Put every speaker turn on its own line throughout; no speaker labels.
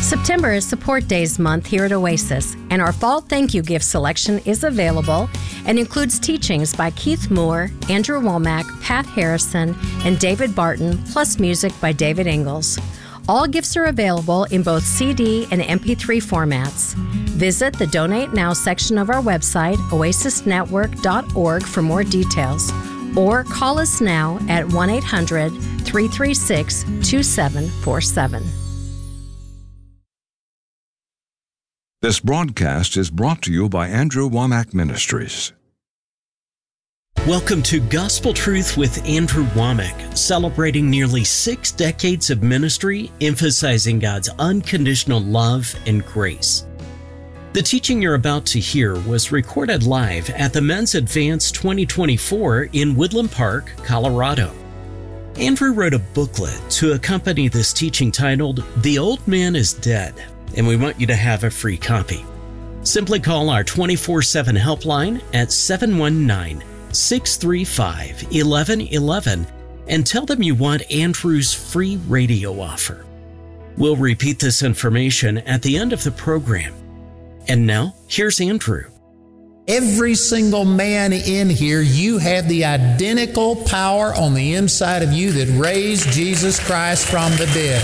September is Support Days month here at Oasis, and our fall thank you gift selection is available and includes teachings by Keith Moore, Andrew Womack, Pat Harrison, and David Barton, plus music by David Ingalls. All gifts are available in both CD and MP3 formats. Visit the Donate Now section of our website, oasisnetwork.org, for more details, or call us now at 1-800-336-2747.
This broadcast is brought to you by Andrew Womack Ministries.
Welcome to Gospel Truth with Andrew Womack, celebrating nearly 6 decades of ministry, emphasizing God's unconditional love and grace. The teaching you're about to hear was recorded live at the Men's Advance 2024 in Woodland Park, Colorado. Andrew wrote a booklet to accompany this teaching titled, The Old Man is Dead, and we want you to have a free copy. Simply call our 24/7 helpline at 719-635-1111 and tell them you want Andrew's free radio offer. We'll repeat this information at the end of the program. And now, here's Andrew.
Every single man in here, you have the identical power on the inside of you that raised Jesus Christ from the dead.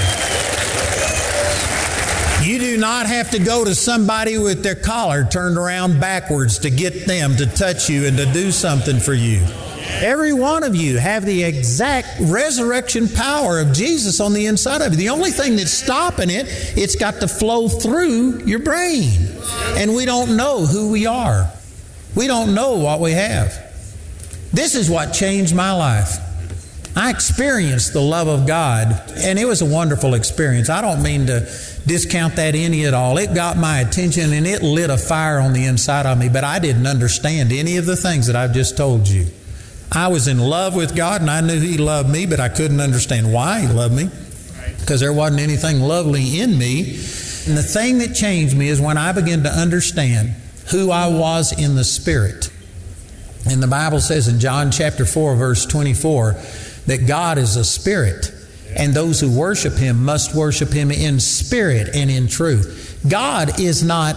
You do not have to go to somebody with their collar turned around backwards to get them to touch you and to do something for you. Every one of you have the exact resurrection power of Jesus on the inside of you. The only thing that's stopping it, it's got to flow through your brain. And we don't know who we are. We don't know what we have. This is what changed my life. I experienced the love of God, and it was a wonderful experience. I don't mean to discount that any at all. It got my attention, and it lit a fire on the inside of me, but I didn't understand any of the things that I've just told you. I was in love with God, and I knew He loved me, but I couldn't understand why He loved me, because there wasn't anything lovely in me. And the thing that changed me is when I began to understand who I was in the Spirit. And the Bible says in John chapter 4, verse 24, that God is a spirit, and those who worship Him must worship Him in spirit and in truth. God is not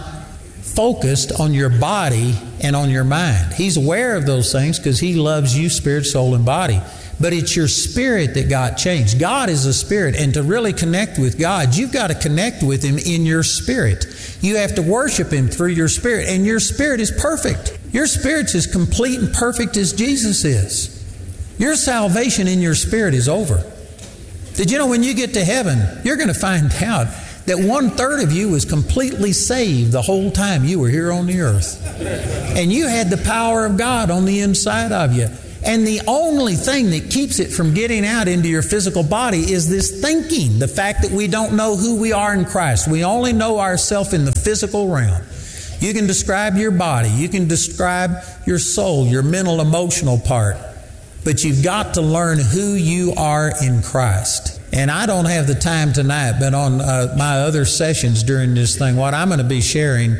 focused on your body and on your mind. He's aware of those things because He loves you, spirit, soul, and body. But it's your spirit that got changed. God is a spirit, and to really connect with God, you've got to connect with Him in your spirit. You have to worship Him through your spirit, and your spirit is perfect. Your spirit's as complete and perfect as Jesus is. Your salvation in your spirit is over. Did you know when you get to heaven, you're going to find out that 1/3 of you was completely saved the whole time you were here on the earth. And you had the power of God on the inside of you. And the only thing that keeps it from getting out into your physical body is this thinking, the fact that we don't know who we are in Christ. We only know ourselves in the physical realm. You can describe your body. You can describe your soul, your mental, emotional part. But you've got to learn who you are in Christ. And I don't have the time tonight, but on my other sessions during this thing, what I'm going to be sharing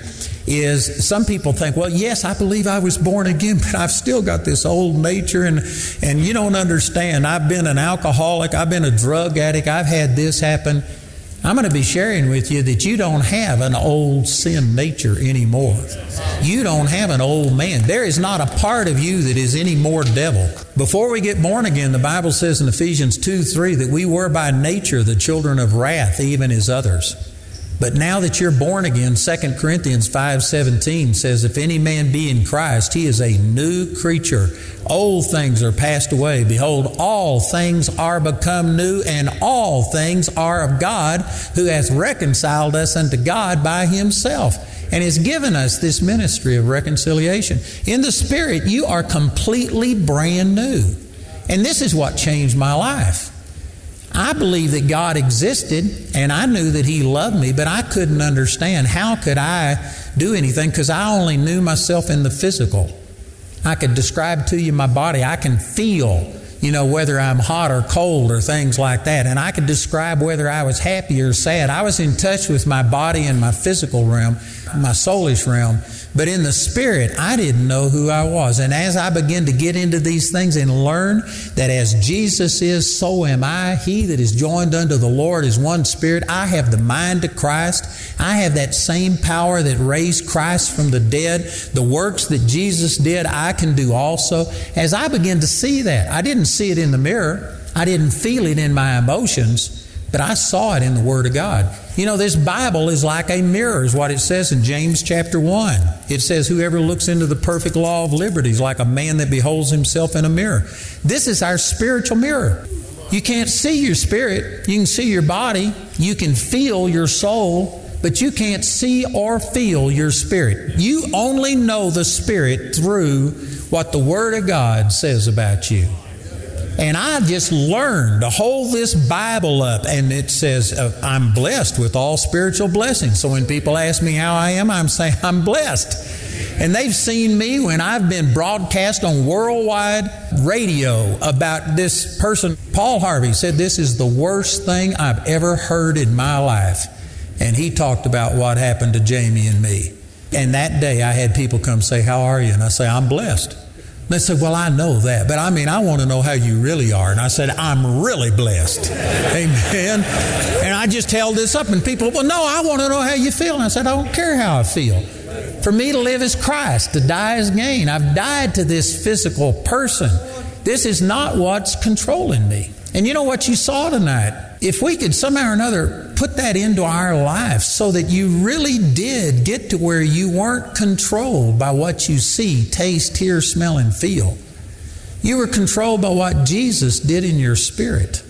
is some people think, well, yes, I believe I was born again, but I've still got this old nature, and you don't understand. I've been an alcoholic. I've been a drug addict. I've had this happen. I'm going to be sharing with you that you don't have an old sin nature anymore. You don't have an old man. There is not a part of you that is any more devil. Before we get born again, the Bible says in Ephesians 2:3 that we were by nature the children of wrath, even as others. But now that you're born again, 2 Corinthians 5:17 says, if any man be in Christ, he is a new creature. Old things are passed away. Behold, all things are become new, and all things are of God, who hath reconciled us unto God by Himself, and has given us this ministry of reconciliation. In the Spirit, you are completely brand new. And this is what changed my life. I believe that God existed, and I knew that He loved me, but I couldn't understand how could I do anything, because I only knew myself in the physical. I could describe to you my body. I can feel, whether I'm hot or cold or things like that, and I could describe whether I was happy or sad. I was in touch with my body and my physical realm, my soulish realm, But in the Spirit, I didn't know who I was. And as I began to get into these things and learn that as Jesus is, so am I. He that is joined unto the Lord is one spirit. I have the mind of Christ. I have that same power that raised Christ from the dead. The works that Jesus did, I can do also. As I began to see that, I didn't see it in the mirror. I didn't feel it in my emotions. But I saw it in the Word of God. You know, this Bible is like a mirror, is what it says in James chapter 1. It says, whoever looks into the perfect law of liberty is like a man that beholds himself in a mirror. This is our spiritual mirror. You can't see your spirit. You can see your body. You can feel your soul. But you can't see or feel your spirit. You only know the Spirit through what the Word of God says about you. And I just learned to hold this Bible up, and it says, I'm blessed with all spiritual blessings. So when people ask me how I am, I'm saying I'm blessed. And they've seen me when I've been broadcast on worldwide radio about this person. Paul Harvey said, this is the worst thing I've ever heard in my life. And he talked about what happened to Jamie and me. And that day I had people come say, how are you? And I say, I'm blessed. They said, well, I know that, but I want to know how you really are. And I said, I'm really blessed. Amen. And I just held this up, and people, well, no, I want to know how you feel. And I said, I don't care how I feel. For me to live is Christ, to die is gain. I've died to this physical person. This is not what's controlling me. And you know what you saw tonight? If we could somehow or another put that into our life so that you really did get to where you weren't controlled by what you see, taste, hear, smell, and feel. You were controlled by what Jesus did in your spirit.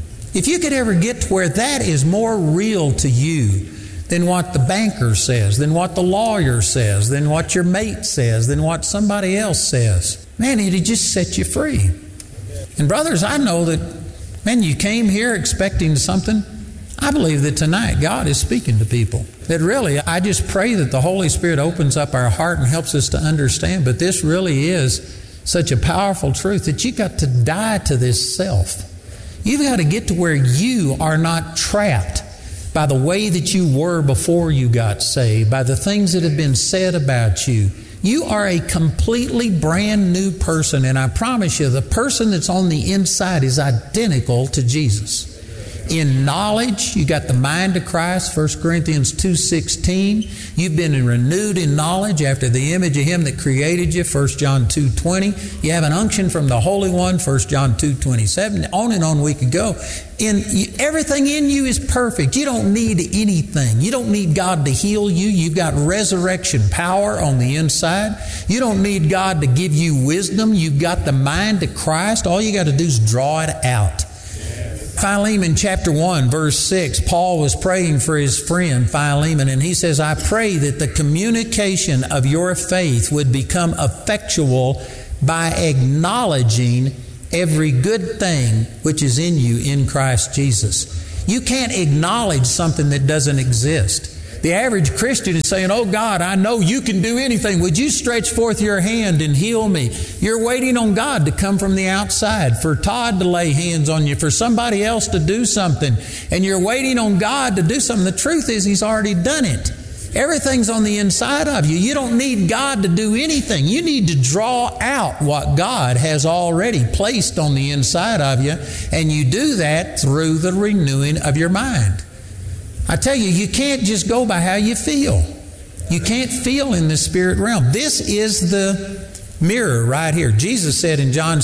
If you could ever get to where that is more real to you than what the banker says, than what the lawyer says, than what your mate says, than what somebody else says, man, it'd just set you free. And brothers, I know that, man, you came here expecting something. I believe that tonight God is speaking to people. That really, I just pray that the Holy Spirit opens up our heart and helps us to understand. But this really is such a powerful truth that you got to die to this self. You've got to get to where you are not trapped by the way that you were before you got saved, by the things that have been said about you. You are a completely brand new person, and I promise you, the person that's on the inside is identical to Jesus. In knowledge, you got the mind of Christ, 1 Corinthians 2:16. You've been renewed in knowledge after the image of Him that created you, 1 John 2:20. You have an unction from the Holy One, 1 John 2:27. On and on we could go. Everything in you is perfect. You don't need anything. You don't need God to heal you. You've got resurrection power on the inside. You don't need God to give you wisdom. You've got the mind of Christ. All you got to do is draw it out. Philemon chapter 1, verse 6, Paul was praying for his friend Philemon, and he says, I pray that the communication of your faith would become effectual by acknowledging every good thing which is in you in Christ Jesus. You can't acknowledge something that doesn't exist. The average Christian is saying, oh God, I know you can do anything. Would you stretch forth your hand and heal me? You're waiting on God to come from the outside, for Todd to lay hands on you, for somebody else to do something. And you're waiting on God to do something. The truth is He's already done it. Everything's on the inside of you. You don't need God to do anything. You need to draw out what God has already placed on the inside of you. And you do that through the renewing of your mind. I tell you, you can't just go by how you feel. You can't feel in the spirit realm. This is the mirror right here. Jesus said in John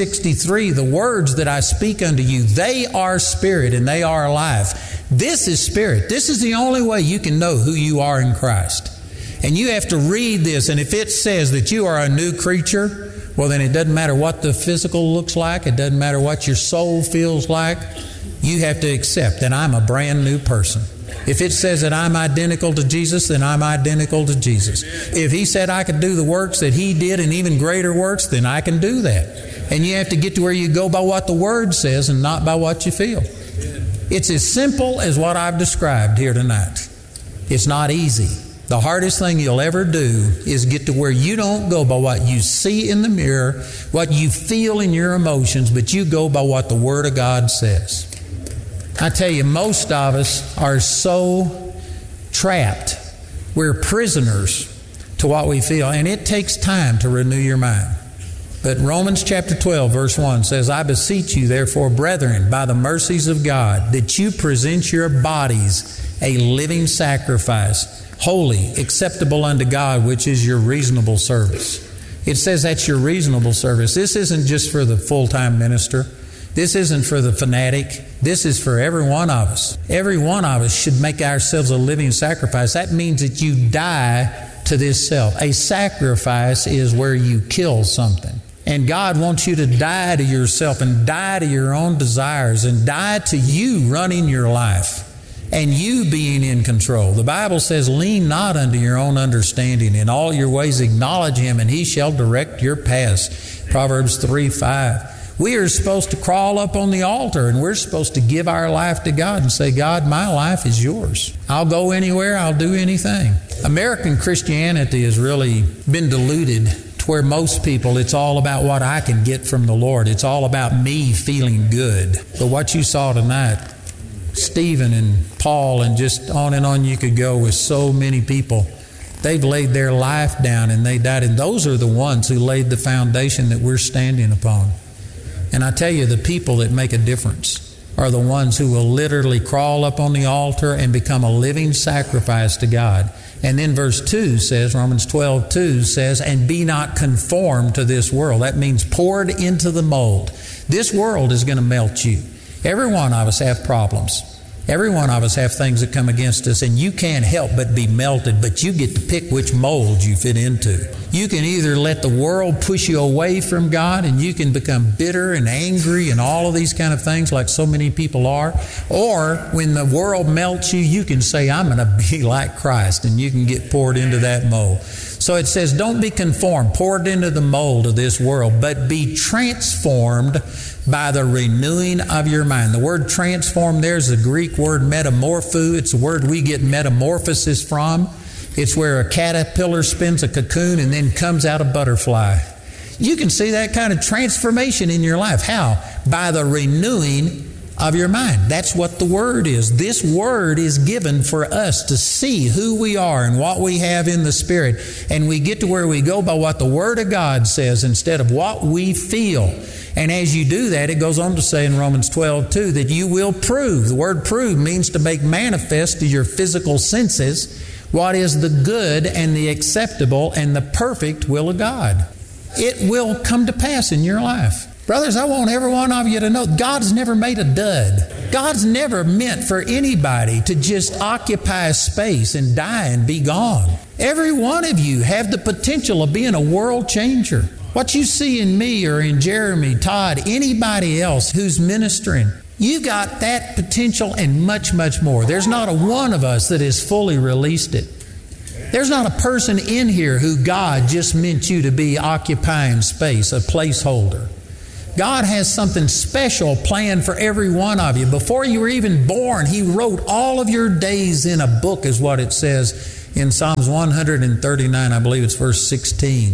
6:63, the words that I speak unto you, they are spirit and they are life. This is spirit. This is the only way you can know who you are in Christ. And you have to read this, and if it says that you are a new creature, well then it doesn't matter what the physical looks like. It doesn't matter what your soul feels like. You have to accept that I'm a brand new person. If it says that I'm identical to Jesus, then I'm identical to Jesus. If He said I could do the works that He did and even greater works, then I can do that. And you have to get to where you go by what the Word says and not by what you feel. It's as simple as what I've described here tonight. It's not easy. The hardest thing you'll ever do is get to where you don't go by what you see in the mirror, what you feel in your emotions, but you go by what the Word of God says. I tell you, most of us are so trapped. We're prisoners to what we feel. And it takes time to renew your mind. But Romans chapter 12, verse 1 says, I beseech you, therefore, brethren, by the mercies of God, that you present your bodies a living sacrifice, holy, acceptable unto God, which is your reasonable service. It says that's your reasonable service. This isn't just for the full-time minister. This isn't for the fanatic. This is for every one of us. Every one of us should make ourselves a living sacrifice. That means that you die to this self. A sacrifice is where you kill something. And God wants you to die to yourself and die to your own desires and die to you running your life and you being in control. The Bible says, lean not unto your own understanding. In all your ways acknowledge Him, and He shall direct your paths. Proverbs 3:5. We are supposed to crawl up on the altar, and we're supposed to give our life to God and say, God, my life is yours. I'll go anywhere. I'll do anything. American Christianity has really been diluted to where most people, it's all about what I can get from the Lord. It's all about me feeling good. But what you saw tonight, Stephen and Paul and just on you could go with so many people. They've laid their life down and they died. And those are the ones who laid the foundation that we're standing upon. And I tell you, the people that make a difference are the ones who will literally crawl up on the altar and become a living sacrifice to God. And then verse 2 says, Romans 12:2 says, and be not conformed to this world. That means poured into the mold. This world is going to melt you. Every one of us have problems. Every one of us have things that come against us, and you can't help but be melted, but you get to pick which mold you fit into. You can either let the world push you away from God, and you can become bitter and angry and all of these kind of things like so many people are, or when the world melts you, you can say, I'm going to be like Christ, and you can get poured into that mold. So it says, don't be conformed, poured into the mold of this world, but be transformed by the renewing of your mind. The word transform there is the Greek word metamorpho. It's the word we get metamorphosis from. It's where a caterpillar spins a cocoon and then comes out a butterfly. You can see that kind of transformation in your life. How? By the renewing of your mind. That's what the Word is. This Word is given for us to see who we are and what we have in the Spirit. And we get to where we go by what the Word of God says instead of what we feel. And as you do that, it goes on to say in Romans 12:2 that you will prove. The word prove means to make manifest to your physical senses what is the good and the acceptable and the perfect will of God. It will come to pass in your life. Brothers, I want every one of you to know God's never made a dud. God's never meant for anybody to just occupy a space and die and be gone. Every one of you have the potential of being a world changer. What you see in me or in Jeremy, Todd, anybody else who's ministering, you've got that potential and much, much more. There's not a one of us that has fully released it. There's not a person in here who God just meant you to be occupying space, a placeholder. God has something special planned for every one of you. Before you were even born, He wrote all of your days in a book, is what it says in Psalms 139, I believe it's verse 16.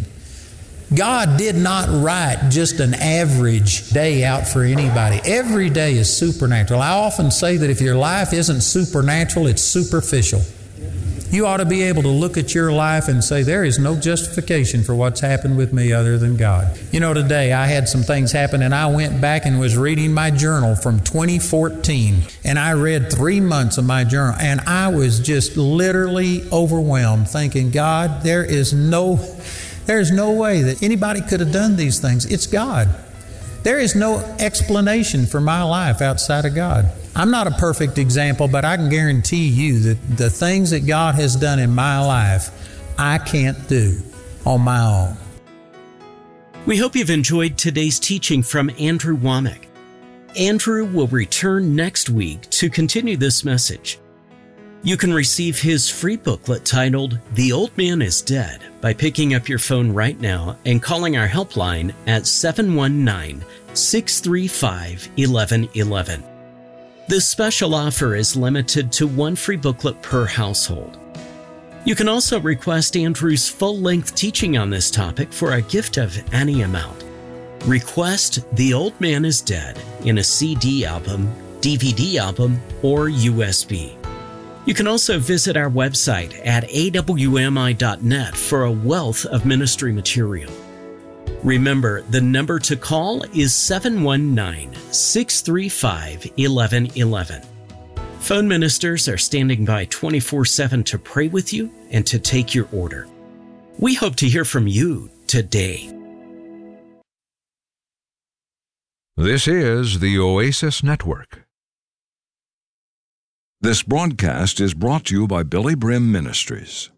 God did not write just an average day out for anybody. Every day is supernatural. I often say that if your life isn't supernatural, it's superficial. You ought to be able to look at your life and say, there is no justification for what's happened with me other than God. You know, today I had some things happen and I went back and was reading my journal from 2014 and I read 3 months of my journal and I was just literally overwhelmed thinking, God, there's no way that anybody could have done these things. It's God. There is no explanation for my life outside of God. I'm not a perfect example, but I can guarantee you that the things that God has done in my life, I can't do on my own.
We hope you've enjoyed today's teaching from Andrew Wommack. Andrew will return next week to continue this message. You can receive his free booklet titled The Old Man is Dead by picking up your phone right now and calling our helpline at 719-635-1111. This special offer is limited to 1 free booklet per household. You can also request Andrew's full-length teaching on this topic for a gift of any amount. Request The Old Man is Dead in a CD album, DVD album, or USB. You can also visit our website at awmi.net for a wealth of ministry material. Remember, the number to call is 719-635-1111. Phone ministers are standing by 24/7 to pray with you and to take your order. We hope to hear from you today.
This is the Oasis Network. This broadcast is brought to you by Billy Brim Ministries.